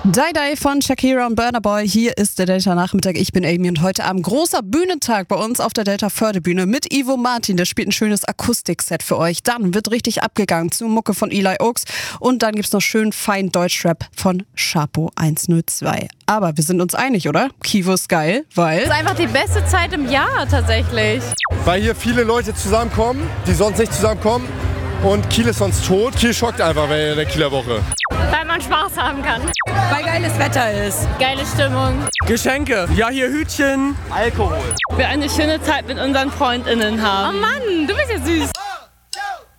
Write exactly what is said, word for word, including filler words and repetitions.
Die Die von Shakira und Burna Boy. Hier ist der Delta Nachmittag. Ich bin Amy und heute Abend großer Bühnentag bei uns auf der Delta Förderbühne mit Ivo Martin. Der spielt ein schönes Akustikset für euch. Dann wird richtig abgegangen zu Mucke von Eli Oaks und dann gibt's noch schön fein Deutschrap von Chapo hundertzwei. Aber wir sind uns einig, oder? Kivo ist geil, weil... Das ist einfach die beste Zeit im Jahr tatsächlich. Weil hier viele Leute zusammenkommen, die sonst nicht zusammenkommen. Und Kiel ist sonst tot. Kiel schockt einfach bei der Kieler Woche. Weil man Spaß haben kann. Weil geiles Wetter ist. Geile Stimmung. Geschenke. Ja, hier Hütchen. Alkohol. Wir eine schöne Zeit mit unseren FreundInnen haben. Oh Mann, du bist ja süß.